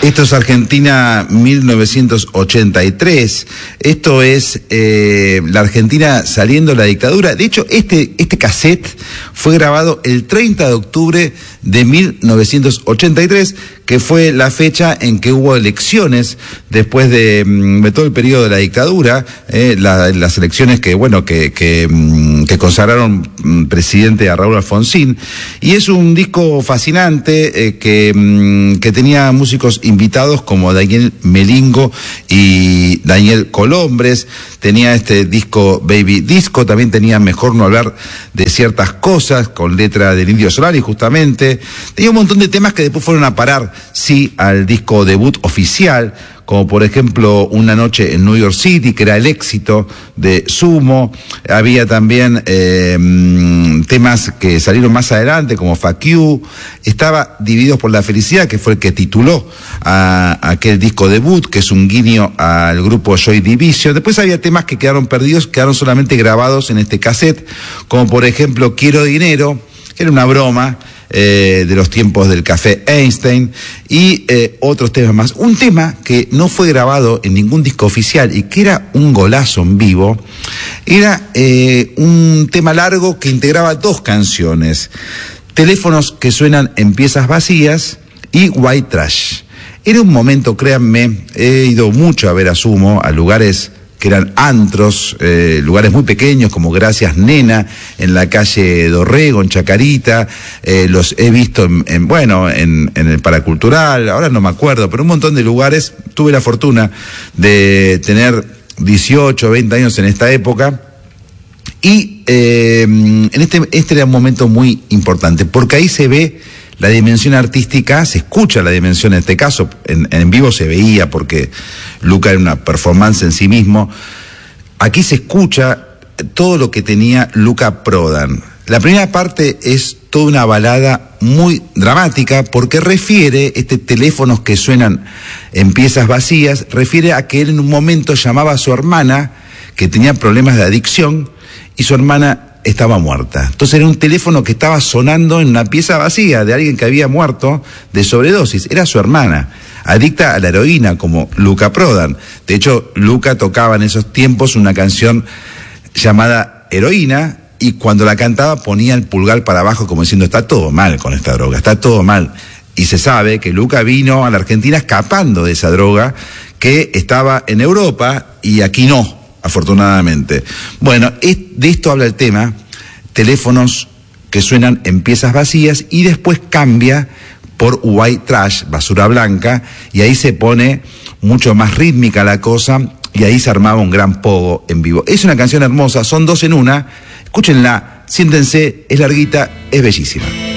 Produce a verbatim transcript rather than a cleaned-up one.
Esto es Argentina mil novecientos ochenta y tres. Esto es eh, la Argentina saliendo de la dictadura. De hecho, este, este cassette fue grabado el treinta de octubre de mil novecientos ochenta y tres, que fue la fecha en que hubo elecciones después de, de todo el periodo de la dictadura, eh, la, las elecciones que, bueno, que, que, que consagraron presidente a Raúl Alfonsín. Y es un disco fascinante eh, que, que tenía músicos invitados como Daniel Melingo y Daniel Colombres. Tenía este disco Baby Disco, también tenía Mejor no hablar de ciertas cosas, con letra del Indio Solari justamente. Tenía un montón de temas que después fueron a parar, sí, al disco debut oficial, como por ejemplo Una noche en New York City, que era el éxito de Sumo. Había también eh, temas que salieron más adelante, como Fuck You. Estaba Divididos por la Felicidad, que fue el que tituló a, a aquel disco debut, que es un guiño al grupo Joy Division. Después había temas que quedaron perdidos, quedaron solamente grabados en este cassette, como por ejemplo Quiero Dinero, que era una broma, Eh, de los tiempos del Café Einstein, y eh, otros temas más. Un tema que no fue grabado en ningún disco oficial y que era un golazo en vivo, era eh, un tema largo que integraba dos canciones: Teléfonos que suenan en piezas vacías y White Trash. Era un momento, créanme, he ido mucho a ver a Sumo, a lugares que eran antros, eh, lugares muy pequeños como Gracias Nena, en la calle Dorrego, en Chacarita. Eh, los he visto en, en bueno, en, en el Paracultural, ahora no me acuerdo, pero un montón de lugares. Tuve la fortuna de tener dieciocho, veinte años en esta época, y eh, en este, este era un momento muy importante, porque ahí se ve la dimensión artística, se escucha la dimensión en este caso, en, en vivo se veía porque Luca era una performance en sí mismo. Aquí se escucha todo lo que tenía Luca Prodan. La primera parte es toda una balada muy dramática porque refiere, este Teléfonos que suenan en piezas vacías, refiere a que él en un momento llamaba a su hermana que tenía problemas de adicción y su hermana estaba muerta. Entonces era un teléfono que estaba sonando en una pieza vacía de alguien que había muerto de sobredosis. Era su hermana, adicta a la heroína, como Luca Prodan. De hecho, Luca tocaba en esos tiempos una canción llamada Heroína, y cuando la cantaba ponía el pulgar para abajo como diciendo: está todo mal con esta droga, está todo mal. Y se sabe que Luca vino a la Argentina escapando de esa droga, que estaba en Europa y aquí no, afortunadamente. Bueno, es, de esto habla el tema, Teléfonos que suenan en piezas vacías, y después cambia por White Trash, basura blanca, y ahí se pone mucho más rítmica la cosa, y ahí se armaba un gran pogo en vivo. Es una canción hermosa, son dos en una, escúchenla, siéntense, es larguita, es bellísima.